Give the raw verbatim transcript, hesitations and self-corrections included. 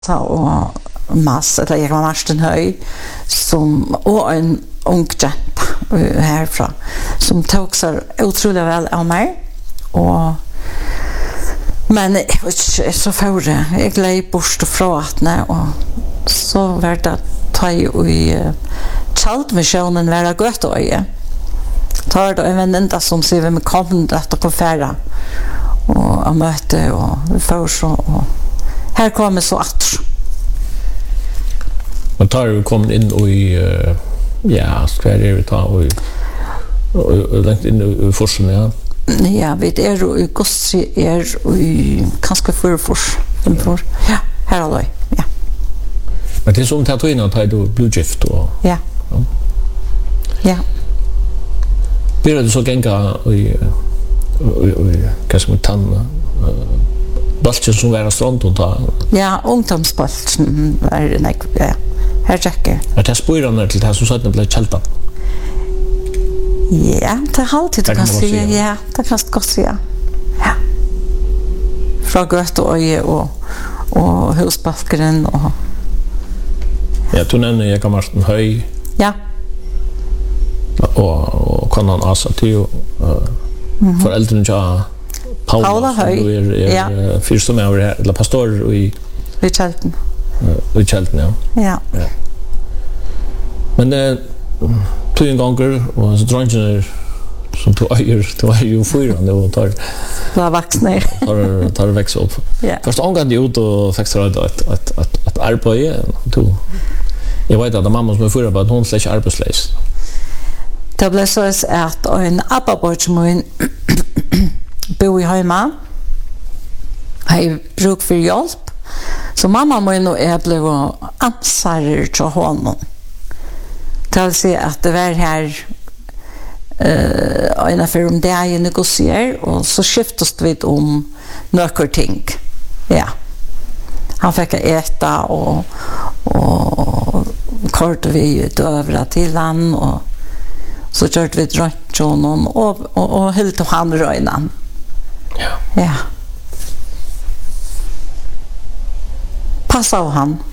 og Mass, eller jeg var Marsten Høy, som, og en ung jenta herfra, som tok seg utrolig vel av meg, og men jeg vet ikke, så for det, jeg gled bort fra atne, og så var det ta i Kjaldmisjonen være godt øye. Ta er det en venninda som sier vi kom dette på færa, og jeg møtte, og vi får så, og her kom jeg så atter. Man tar jo kommet inn i, uh, ja, hva er det vi tar, og, og, og langt inn i forsen, ja. Ja, vi er jo i Gostri, er i kanskje førfors, for, ja, her er det, ja. Men det er som tatt inn at du ble gift, og... Ja. Ja. Ja. Blir det så genga i, hva som er tann, baltjen som var strand og ta? Ja, ungdomsbaltjen var det, ja. Her tjekker. Er det spyrene til det som søttene ble kjelta? Ja, det er alltid du kan si. Ja, det kan du godt si, ja. Ja. Fra Gøte og Øye og, og Husbalkeren og... Ja, du nevner Jekka Marsten Høy. Ja. Og, og konan Asa til uh, mm-hmm. foreldrene til Paula, Paula Høy. Som du er, er ja. Fyrste med over her, eller pastor i... I Kjelten. Uh, I Kjelten, ja. Ja. Ja. Men det uh, tog en ganger, og så drangene som du eier, du eier jo fyrene, og tar... Du har vaksne. tar, tar vekst opp. Ja. Først omgang de ut og fikk et, et, et, et, et arbeid, du... Jeg vet at det er mamma som er fyrer på at hun slett ikke arbeidsløs. Det ble så at en abbabord som hun bo i hjemme, har bruk for hjelp. Så mamma min og jeg ble ansarer til honom. Det vil si at det var her uh, en affær om det jeg negosier, og så skiftes vi om noen ting. Ja. Han fikk äta og, og kortet vi døvra til han, og så kjørte vi drønt til honom, og, og, og helt han røynen. Ja. Ja. Passa av han.